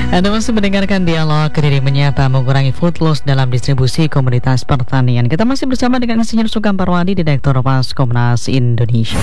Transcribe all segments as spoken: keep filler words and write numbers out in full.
Anda masih mendengarkan dialog Kediri Menyapa Mengurangi Food Loss dalam Distribusi Komoditas Pertanian. Kita masih bersama dengan Insinyur Sugeng Parwadi, Direktur Pas Komnas Indonesia.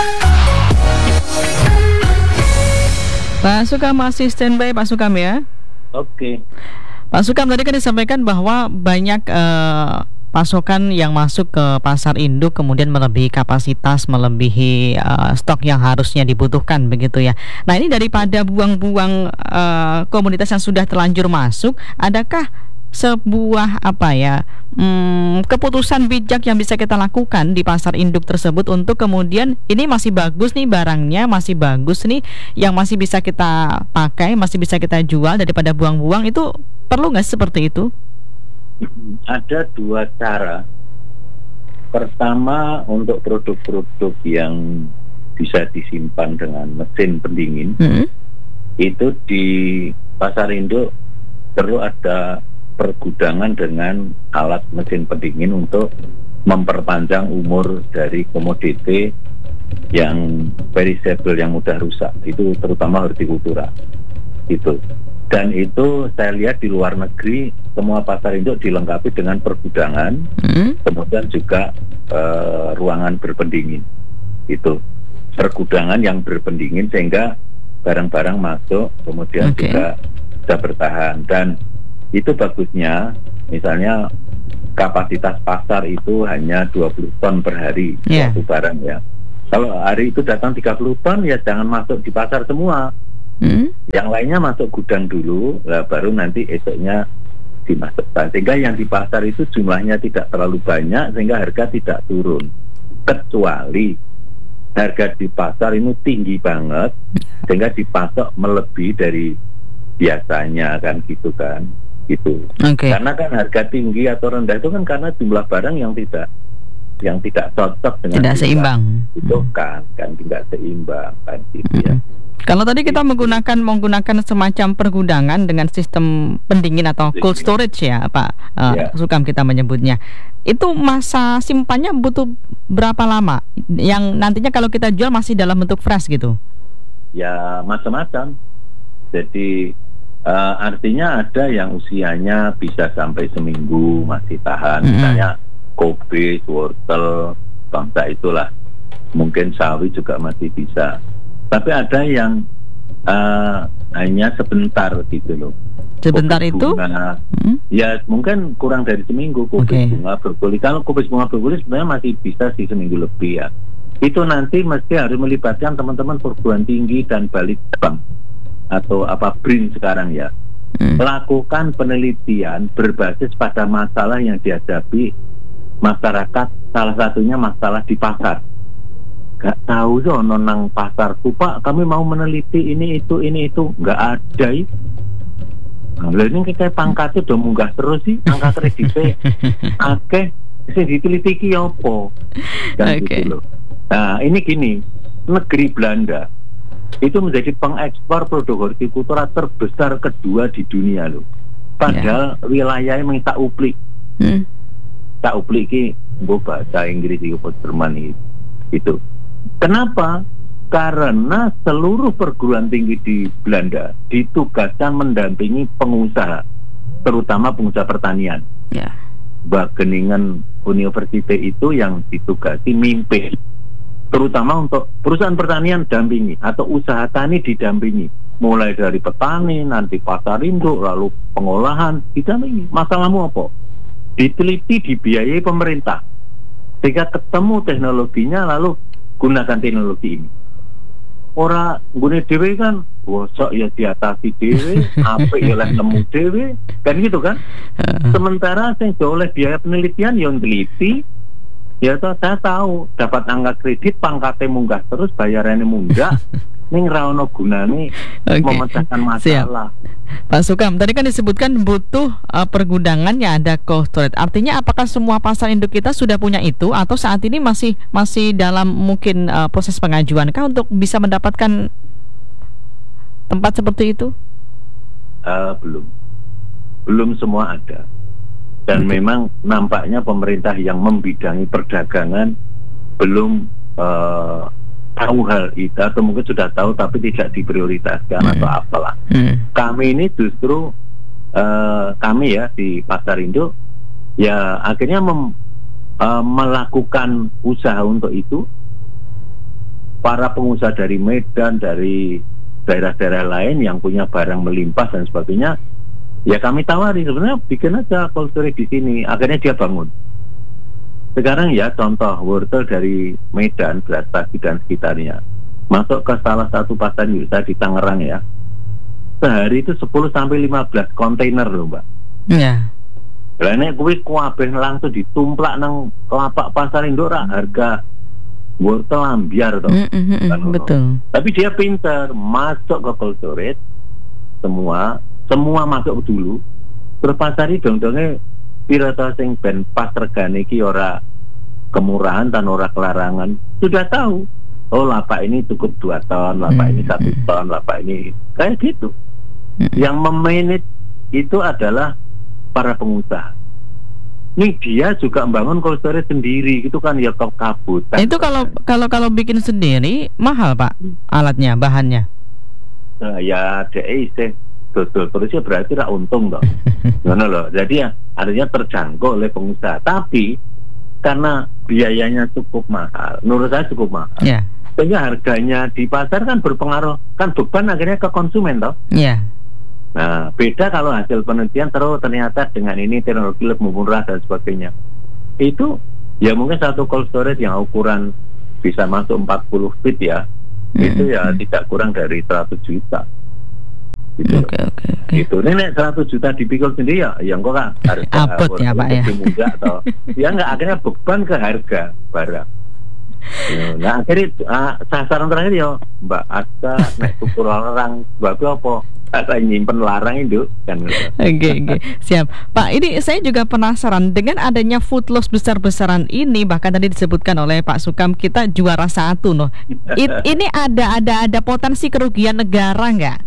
Pak Sugeng masih standby, Pak Sugeng ya? Oke. Pak Sugeng, tadi kan disampaikan bahwa banyak uh, pasokan yang masuk ke pasar induk kemudian melebihi kapasitas, melebihi uh, stok yang harusnya dibutuhkan begitu ya. Nah, ini daripada buang-buang uh, komoditas yang sudah terlanjur masuk, adakah sebuah apa ya hmm, keputusan bijak yang bisa kita lakukan di pasar induk tersebut untuk kemudian ini masih bagus nih barangnya, masih bagus nih yang masih bisa kita pakai, masih bisa kita jual daripada buang-buang, itu perlu nggak seperti itu? Ada dua cara. Pertama, untuk produk-produk yang bisa disimpan dengan mesin pendingin, hmm. itu di pasar induk perlu ada pergudangan dengan alat mesin pendingin untuk memperpanjang umur dari komoditi yang perishable, yang mudah rusak. Itu terutama hortikultura. Itu. Dan itu saya lihat di luar negeri semua pasar induk dilengkapi dengan pergudangan, hmm. kemudian juga uh, ruangan berpendingin. Itu pergudangan yang berpendingin sehingga barang-barang masuk kemudian okay. juga bisa bertahan. Dan itu bagusnya, misalnya kapasitas pasar itu hanya dua puluh ton per hari yeah. suatu barang ya. Kalau hari itu datang tiga puluh ton ya jangan masuk di pasar semua. Hmm? Yang lainnya masuk gudang dulu, lah baru nanti esoknya dimasukkan. Sehingga yang di pasar itu jumlahnya tidak terlalu banyak sehingga harga tidak turun. Kecuali harga di pasar ini tinggi banget sehingga dipasok melebihi dari biasanya, kan gitu kan. Gitu. Okay. Karena kan harga tinggi atau rendah itu kan karena jumlah barang yang tidak yang tidak cocok dengan tidak seimbang. Itu kan kan tidak seimbang kan gitu hmm. ya. Kalau tadi kita menggunakan menggunakan semacam pergudangan dengan sistem pendingin atau cold storage ya Pak uh, yeah. Sugeng kita menyebutnya, itu masa simpannya butuh berapa lama? Yang nantinya kalau kita jual masih dalam bentuk fresh gitu? Ya macam-macam. Jadi uh, artinya ada yang usianya bisa sampai seminggu masih tahan. Mm-hmm. Misalnya kopi, wortel, bangsa itulah. Mungkin sawi juga masih bisa. Tapi ada yang uh, hanya sebentar gitu loh. Sebentar kopi itu? Bunga, hmm? Ya mungkin kurang dari seminggu. Kopi okay. bunga brokoli. Kalau kopi bunga brokoli sebenarnya masih bisa sih seminggu lebih ya. Itu nanti mesti harus melibatkan teman-teman perguruan tinggi dan Balitbang atau apa B R I N sekarang ya. Hmm. Lakukan penelitian berbasis pada masalah yang dihadapi masyarakat. Salah satunya masalah di pasar. Gak tahu so nonang pasarku Pak, kami mau meneliti ini itu ini itu nggak ada ya. Nah, ini kayak pangkatnya udah munggah terus sih, angka kreditnya oke, sih diteliti ki apa dan okay. gitu loh. Nah ini gini, negeri Belanda itu menjadi pengekspor produk hortikultura terbesar kedua di dunia loh. Padahal yeah. wilayahnya memang tak uplik, hmm. tak uplik ki, gue bahasa Inggris itu Jerman itu. Kenapa? Karena seluruh perguruan tinggi di Belanda ditugaskan mendampingi pengusaha, terutama pengusaha pertanian. Yeah. Wageningen University itu yang ditugasi mimpin, terutama untuk perusahaan pertanian dampingi atau usaha tani didampingi, mulai dari petani, nanti pasar induk, lalu pengolahan didampingi. Masalahmu apa? Diteliti, dibiayai pemerintah, sehingga ketemu teknologinya lalu gunakan teknologi ini. Ora gune dhewe kan, wosok ya diatasi dhewe, apik ya leh nemu dhewe, kan gitu kan. Sementara sing oleh biaya penelitian yang teliti, ya toh saya tahu dapat angka kredit pangkatnya munggah terus, bayarannya munggah, ning ra ono gunane okay. memecahkan masalah. Siap. Pak Sugeng, tadi kan disebutkan butuh uh, pergudangan yang ada cold storage. Artinya apakah semua pasar induk kita sudah punya itu atau saat ini masih masih dalam mungkin uh, proses pengajuan kah untuk bisa mendapatkan tempat seperti itu? Uh, belum, belum semua ada. Dan okay. memang nampaknya pemerintah yang membidangi perdagangan belum uh, tahu hal itu atau mungkin sudah tahu tapi tidak diprioritaskan hmm. atau apalah. Hmm. Kami ini justru uh, kami ya di Pasar Induk ya akhirnya mem, uh, melakukan usaha untuk itu. Para pengusaha dari Medan, dari daerah-daerah lain yang punya barang melimpah dan sebagainya, ya kami tawari sebenarnya bikin aja cold storage di sini. Akhirnya dia bangun. Sekarang ya contoh wortel dari Medan, Brastagi dan sekitarnya masuk ke salah satu pasar wisata di Tangerang ya. Sehari itu sepuluh sampai lima belas kontainer loh, Mbak. Iya. Lah nek kuwi kabeh langsung ditumplak nang lapak Pasar Induk ra harga wortel ambiar toh. Mm, mm, mm, kan, betul. Tapi dia pintar masuk ke cold storage semua, semua masuk dulu. Terus pasari dong-dongnya pirata sing ben pas regane iki ora kemurahan dan ora kelarangan. Sudah tahu. Oh, lapak ini cukup dua ton, lapak mm, ini satu mm. ton, lapak ini kayak gitu. Mm. Yang memanage itu adalah para pengusaha. Nih dia juga membangun cold storage sendiri gitu kan ya kabutan. Itu kalau kalau kalau bikin sendiri mahal Pak alatnya, bahannya. Nah, ya D E sih betul terus ya berarti tidak untung dong. Mana loh. Jadi ya artinya terjangkau oleh pengusaha. Tapi karena biayanya cukup mahal, menurut saya cukup mahal. Yeah. Sehingga harganya di pasar kan berpengaruh, kan beban akhirnya ke konsumen toh. Iya. Yeah. Nah, beda kalau hasil penelitian terus ternyata dengan ini teknologi lebih murah dan sebagainya. Itu ya mungkin satu cold storage yang ukuran bisa masuk empat puluh feet ya, mm-hmm. itu ya tidak kurang dari seratus juta. Gitu. Oke, oke, oke. Itu nek seratus juta dipikul sendiri ya, yang kok kan harga abot ya Pak ya. Muda atau ya enggak akhirnya beban ke harga barang. Nah, akhirnya uh, sasaran terakhir ya Mbak Asta nek tukur orang sebab apa? Ada nyimpen larang itu kan. Oke, oke, siap Pak. Ini saya juga penasaran dengan adanya food loss besar-besaran ini, bahkan tadi disebutkan oleh Pak Sukam kita juara satu loh. It, ini ada ada ada potensi kerugian negara nggak?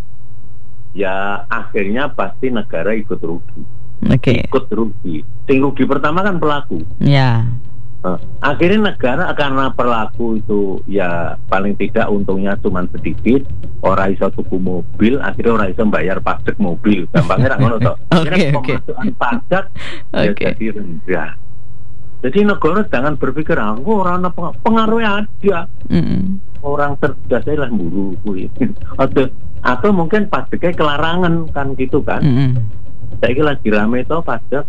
Ya akhirnya pasti negara ikut rugi. Oke. Okay. Ikut rugi. Sing rugi pertama kan pelaku. Ya. Nah, akhirnya negara karena pelaku itu ya paling tidak untungnya cuma sedikit, orang iso tuku mobil, akhirnya orang iso bayar pajak mobil, gampangnya ngono toh. Akhirnya pemasukan pajak ya jadi rendah. Jadi negara jangan berpikir aku orang pengaruhnya ada, mm. orang cerdas lah buru atau atau mungkin pajaknya kelarangan kan gitu kan. Mm. Saya kira lagi rame toh pajak.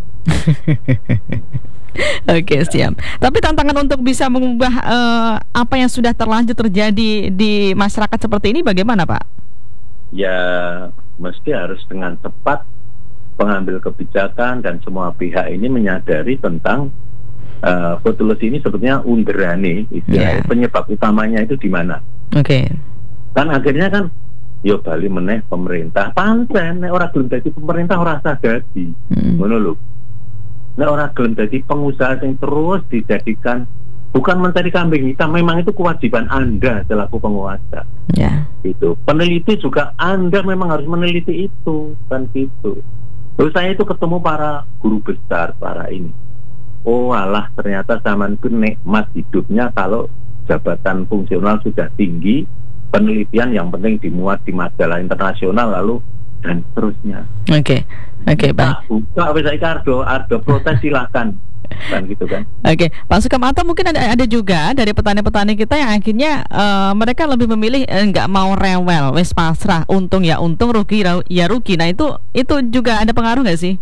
Oke, siap. Tapi tantangan untuk bisa mengubah uh, apa yang sudah terlanjur terjadi di masyarakat seperti ini bagaimana Pak? Ya mesti harus dengan cepat pengambil kebijakan dan semua pihak ini menyadari tentang uh, food loss ini sebetulnya underane istilahnya, yeah. Penyebab utamanya itu di mana? Oke. Okay. Kan akhirnya kan yo bali meneh pemerintah pancen nek ora gelem dadi pemerintah ora usah dadi. Hmm. Ngono lho. Nek orang gelem dadi pengusaha yang terus dijadikan bukan mencari kambing hitam, memang itu kewajiban Anda selaku penguasa. Ya. Itu peneliti juga Anda memang harus meneliti itu kan gitu. Terus saya itu ketemu para guru besar para ini. Oh alah ternyata zaman itu nikmat hidupnya kalau jabatan fungsional sudah tinggi, penelitian yang penting dimuat di majalah internasional lalu dan seterusnya. Oke, okay. oke, okay, Pak. Buka bisa Ardo, Ardo protes silakan, kan gitu kan. Oke, okay. Pak Sukam, atau mungkin ada ada juga dari petani-petani kita yang akhirnya uh, mereka lebih memilih nggak uh, mau rewel, wes pasrah, untung ya untung, rugi ya rugi. Nah itu itu juga ada pengaruh nggak sih?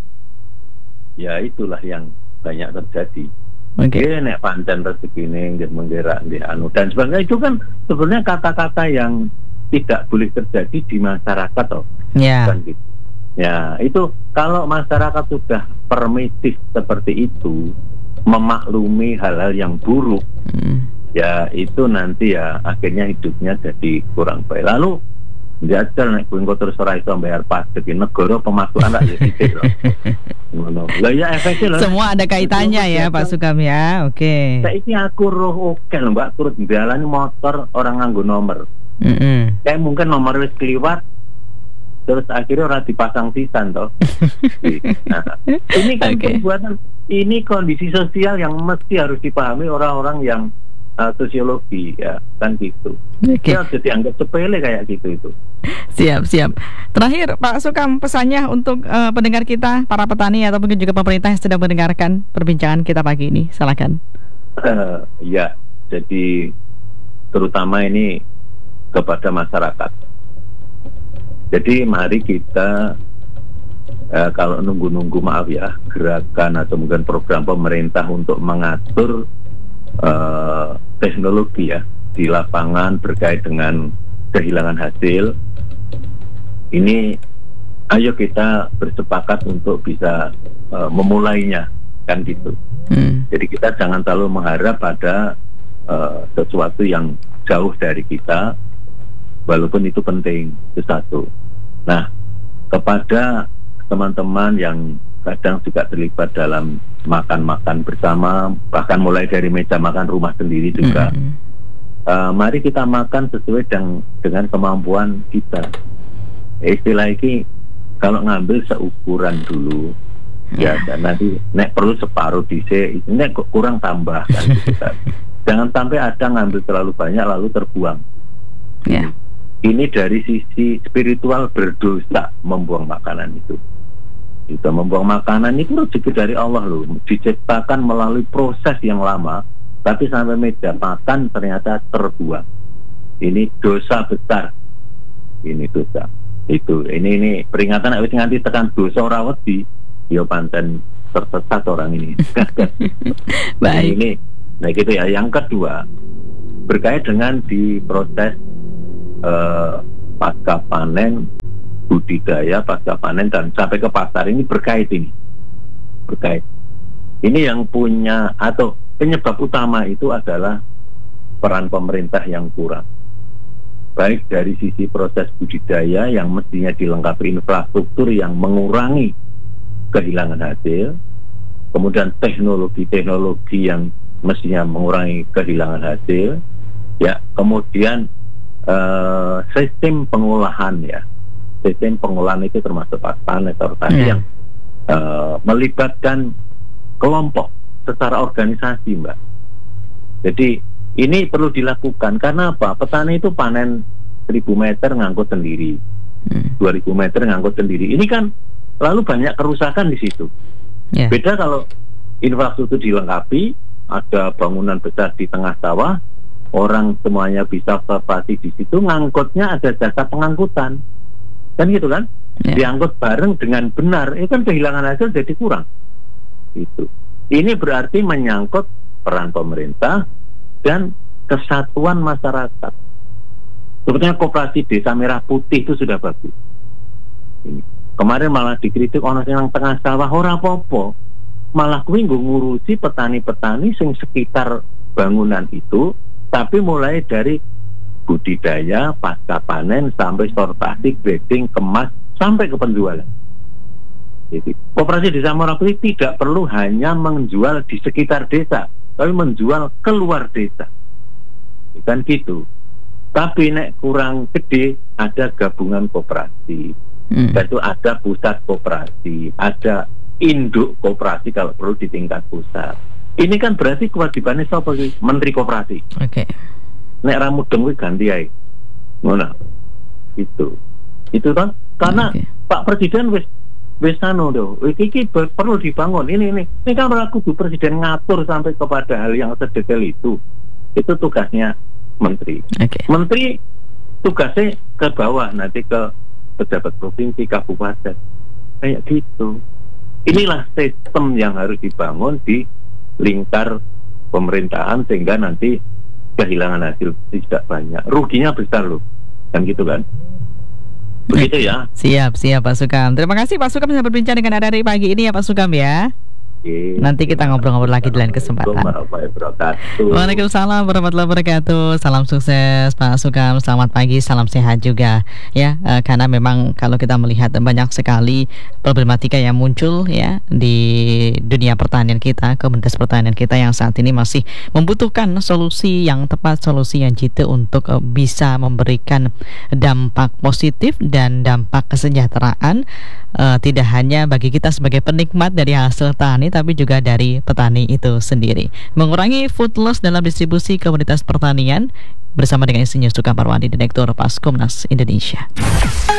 Ya itulah yang banyak terjadi. Oke. Okay. Nek pancen rezeki ini nggih menggerak di anu dan sebagainya itu kan sebenarnya kata-kata yang tidak boleh terjadi di masyarakat toh. Ya. Kan gitu. Ya, itu kalau masyarakat sudah permisif seperti itu, memaklumi hal-hal yang buruk, hmm. ya itu nanti ya akhirnya hidupnya jadi kurang baik. Lalu jajal nek kuwi terus ora iso bayar pajak di negara pemasukan rakyat sithik loh. Ngono. Lah ya efeknya loh. Semua ada kaitannya ya Pak Sukam ya. Oke. Okay. Saiki aku roh oke lho Mbak turut ndalani motor orang nganggo nomor. Mm-hmm. Kayak mungkin nomor wis kliwat terus akhirnya orang dipasang tisan toh. Nah, ini kan okay. Perbuatan ini kondisi sosial yang mesti harus dipahami orang-orang yang uh, sosiologi ya kan gitu. Oke. Ya jadi anggap sepele kayak gitu itu. Siap, siap. Terakhir Pak Sukam, pesannya untuk uh, pendengar kita, para petani ataupun juga pemerintah yang sedang mendengarkan perbincangan kita pagi ini, silakan. Uh, ya, jadi terutama ini kepada masyarakat. Jadi mari kita uh, kalau nunggu-nunggu maaf ya gerakan atau mungkin program pemerintah untuk mengatur uh, teknologi ya di lapangan berkait dengan kehilangan hasil. Ini ayo kita bersepakat untuk bisa uh, memulainya kan gitu. Hmm. Jadi kita jangan terlalu mengharap pada uh, sesuatu yang jauh dari kita, walaupun itu penting, itu satu. Nah, kepada teman-teman yang kadang juga terlibat dalam makan-makan bersama, bahkan mulai dari meja makan rumah sendiri juga, hmm. uh, mari kita makan sesuai dengan, dengan kemampuan kita. Istilah ini kalau ngambil seukuran dulu ya, dan nanti nek perlu separuh dice, nek kurang tambah kan, gitu kan. Jangan sampai ada ngambil terlalu banyak lalu terbuang. Yeah. Ini dari sisi spiritual berdosa membuang makanan itu. Kita membuang makanan itu rezeki dari Allah loh, diciptakan melalui proses yang lama, tapi sampai meja makan ternyata terbuang. Ini dosa besar. Ini dosa. Itu ini ini peringatan awis nganti tekan dosa ora wedi ya panten tersesat orang ini. Baik. Ini nah gitu ya. Yang kedua berkait dengan di proses uh, pasca panen, budidaya pasca panen dan sampai ke pasar ini berkait ini berkait ini yang punya atau penyebab utama itu adalah peran pemerintah yang kurang. Baik dari sisi proses budidaya yang mestinya dilengkapi infrastruktur yang mengurangi kehilangan hasil, kemudian teknologi-teknologi yang mestinya mengurangi kehilangan hasil, ya, kemudian uh, sistem pengolahan ya, sistem pengolahan itu termasuk pakan atau tadi yeah. yang uh, melibatkan kelompok secara organisasi, Mbak. Jadi ini perlu dilakukan karena apa? Petani itu panen seribu meter ngangkut sendiri, hmm. dua ribu meter ngangkut sendiri. Ini kan lalu banyak kerusakan di situ. Yeah. Beda kalau infrastruktur dilengkapi, ada bangunan besar di tengah sawah, orang semuanya bisa observasi di situ, ngangkutnya ada jasa pengangkutan, kan gitu kan? Yeah. Diangkut bareng dengan benar, itu kan kehilangan hasil jadi kurang. Itu. Ini berarti menyangkut peran pemerintah dan kesatuan masyarakat. Sebetulnya koperasi Desa Merah Putih itu sudah bagus. Ini. Kemarin malah dikritik orang yang tengah sawah ora apa-apa, malah kuwi nggo ngurusi petani-petani sing sekitar bangunan itu, tapi mulai dari budidaya, pasca panen sampai sortasi, grading, kemas sampai ke penjualan. Jadi, koperasi Desa Merah Putih tidak perlu hanya menjual di sekitar desa, tapi menjual keluar desa, kan gitu. Tapi nek kurang gede ada gabungan koperasi, hmm. dan itu ada pusat koperasi, ada induk koperasi kalau perlu di tingkat pusat. Ini kan berarti kewajibannya siapa sih? Menteri Koperasi. Oke. Okay. Nek ramu dengwi ganti ae. Ngono. Itu. Itu kan karena okay. Pak Presiden wis wis anu lho, iki perlu dibangun. Ini ini. Ini kan berlaku Bu Presiden ngatur sampai kepada hal yang sedetail itu. Itu tugasnya menteri. Okay. Menteri tugasnya ke bawah, nanti ke pejabat provinsi, kabupaten. Kayak gitu. Inilah sistem yang harus dibangun di lingkar pemerintahan sehingga nanti kehilangan hasil tidak banyak. Ruginya besar loh. Kan gitu kan. Begitu ya. Siap, siap Pak Sukam. Terima kasih Pak Sukam sudah berbincang dengan Anda hari pagi ini ya Pak Sukam ya. Oke, nanti kita ngobrol-ngobrol lagi di lain kesempatan. Waalaikumsalam warahmatullahi wabarakatuh. Salam sukses Pak Sukam. Selamat pagi, salam sehat juga ya. E, karena memang kalau kita melihat banyak sekali problematika yang muncul ya di dunia pertanian kita, komunitas pertanian kita yang saat ini masih membutuhkan solusi yang tepat, solusi yang jitu untuk e, bisa memberikan dampak positif dan dampak kesejahteraan e, tidak hanya bagi kita sebagai penikmat dari hasil tani, tapi juga dari petani itu sendiri. Mengurangi food loss dalam distribusi komoditas pertanian bersama dengan Insinyur Suka Parwandi, Direktur Paskomnas Indonesia.